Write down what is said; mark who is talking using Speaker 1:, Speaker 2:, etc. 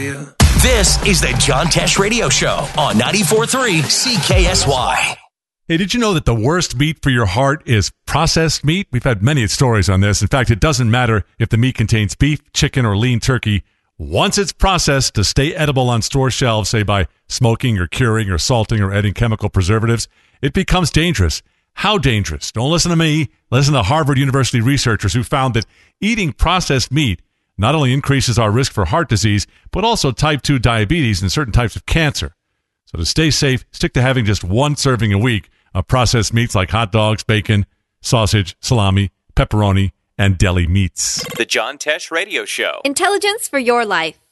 Speaker 1: you.
Speaker 2: This is the John Tesh Radio Show on 94.3 CKSY.
Speaker 3: Hey, did you know that the worst meat for your heart is processed meat? We've had many stories on this. In fact, it doesn't matter if the meat contains beef, chicken, or lean turkey. Once it's processed to stay edible on store shelves, say by smoking or curing or salting or adding chemical preservatives, it becomes dangerous. How dangerous? Don't listen to me. Listen to Harvard University researchers who found that eating processed meat not only increases our risk for heart disease, but also type 2 diabetes and certain types of cancer. So to stay safe, stick to having just one serving a week of processed meats like hot dogs, bacon, sausage, salami, pepperoni, and deli meats.
Speaker 4: The John Tesh Radio Show.
Speaker 5: Intelligence for your life.